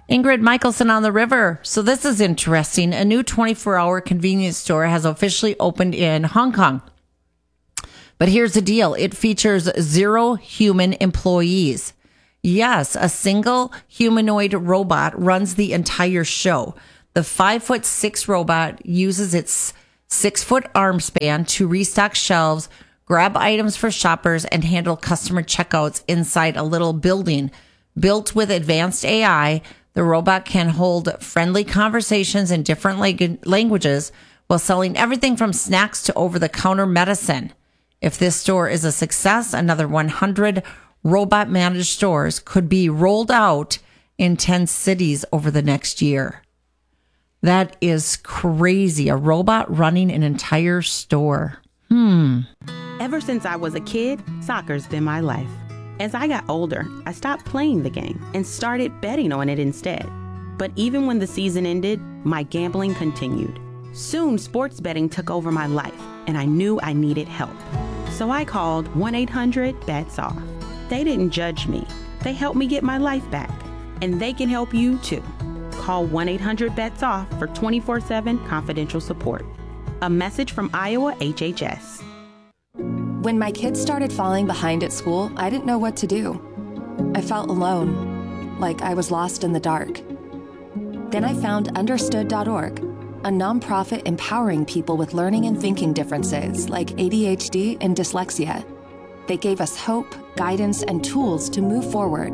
Ingrid Michelson on the river. So this is interesting. A new 24-hour convenience store has officially opened in Hong Kong. But here's the deal. It features 0 human employees. Yes, a single humanoid robot runs the entire show. The 5'6" robot uses its 6-foot arm span to restock shelves, grab items for shoppers, and handle customer checkouts inside a little building. Built with advanced AI, the robot can hold friendly conversations in different languages while selling everything from snacks to over-the-counter medicine. If this store is a success, another 100 robot-managed stores could be rolled out in 10 cities over the next year. That is crazy. A robot running an entire store. Ever since I was a kid, soccer's been my life. As I got older, I stopped playing the game and started betting on it instead. But even when the season ended, my gambling continued. Soon, sports betting took over my life, and I knew I needed help. So I called 1-800-BETS-OFF. They didn't judge me. They helped me get my life back. And they can help you too. Call 1-800-BETS-OFF for 24/7 confidential support. A message from Iowa HHS. When my kids started falling behind at school, I didn't know what to do. I felt alone, like I was lost in the dark. Then I found Understood.org, a nonprofit empowering people with learning and thinking differences like ADHD and dyslexia. They gave us hope, guidance, and tools to move forward.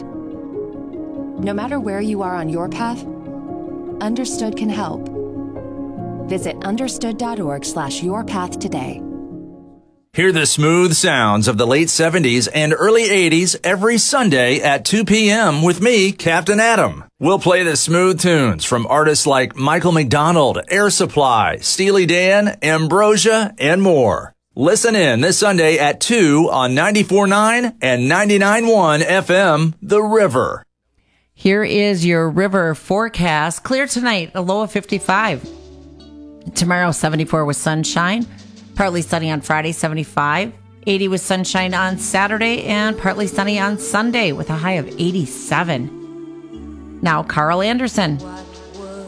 No matter where you are on your path, Understood can help. Visit understood.org/yourpath today. Hear the smooth sounds of the late 70s and early 80s every Sunday at 2 p.m. with me, Captain Adam. We'll play the smooth tunes from artists like Michael McDonald, Air Supply, Steely Dan, Ambrosia, and more. Listen in this Sunday at 2 on 94.9 and 99.1 FM, The River. Here is your river forecast. Clear tonight, a low of 55. Tomorrow, 74 with sunshine. Partly sunny on Friday, 75. 80 with sunshine on Saturday, and partly sunny on Sunday with a high of 87. Now, Carl Anderson.